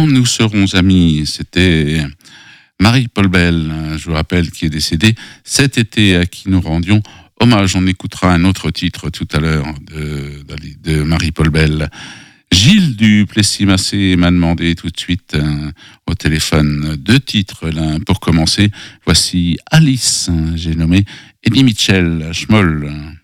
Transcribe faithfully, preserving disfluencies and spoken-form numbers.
nous serons amis. C'était Marie-Paul Bell, je vous rappelle, qui est décédée cet été, à qui nous rendions hommage. On écoutera un autre titre tout à l'heure de, de Marie-Paul Bell. Gilles du Plessis-Massé m'a demandé tout de suite euh, au téléphone deux titres. Là, pour commencer, voici Alice, j'ai nommé Eddie Mitchell, Schmoll.